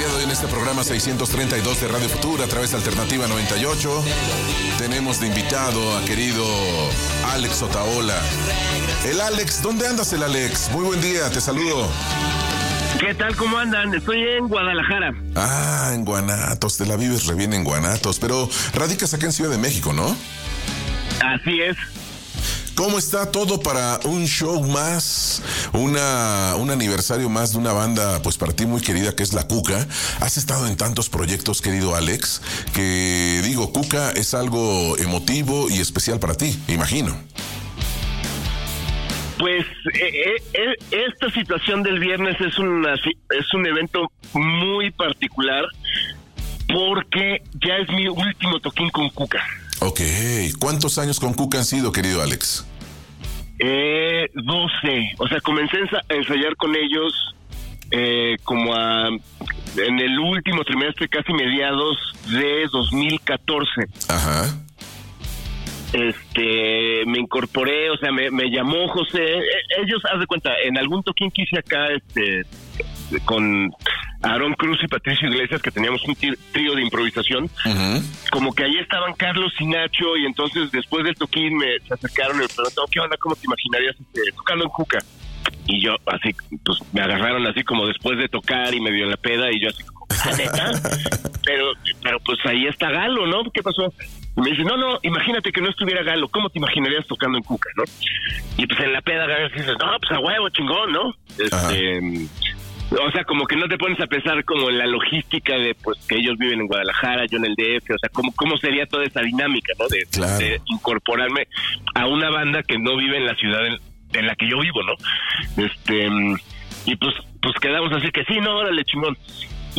día de hoy en este programa 632 de Radio Futura a través de Alternativa 98 tenemos de invitado a querido Alex Otaola. El Alex, ¿dónde andas el Alex? Muy buen día, te saludo. ¿Qué tal? ¿Cómo andan? Estoy en Guadalajara. Ah, en Guanatos, te la vives re bien en Guanatos, pero radicas acá en Ciudad de México, ¿no? Así es. ¿Cómo está todo para un show más, un aniversario más de una banda, pues para ti muy querida, que es La Cuca? Has estado en tantos proyectos, querido Alex, que digo, Cuca es algo emotivo y especial para ti, imagino. Pues esta situación del viernes es un evento muy particular porque ya es mi último toquín con Cuca. Ok, ¿cuántos años con Cuca han sido, querido Alex? 12, o sea, comencé a ensayar con ellos en el último trimestre, casi mediados de 2014. Ajá. Me incorporé, o sea, me llamó José. Ellos, haz de cuenta, en algún toquín que hice acá, con Aarón Cruz y Patricio Iglesias, que teníamos un trío de improvisación, uh-huh. Como que ahí estaban Carlos y Nacho, y entonces después del toquín se acercaron y me preguntaron, ¿qué onda? ¿Cómo te imaginarías tocando en Cuca? Y yo así, pues me agarraron así como después de tocar y me dio la peda, y yo así como, ¿neta? pero pues ahí está Galo, ¿no? ¿Qué pasó? Y me dice, no, imagínate que no estuviera Galo, ¿cómo te imaginarías tocando en Cuca, no? Y pues en la peda dices, no, pues a huevo, chingón, ¿no? O sea, como que no te pones a pensar como en la logística de, pues, que ellos viven en Guadalajara, yo en el DF, o sea, cómo sería toda esa dinámica, ¿no? De incorporarme a una banda que no vive en la ciudad en la que yo vivo, ¿no? Y pues quedamos así que sí, no, órale, chingón.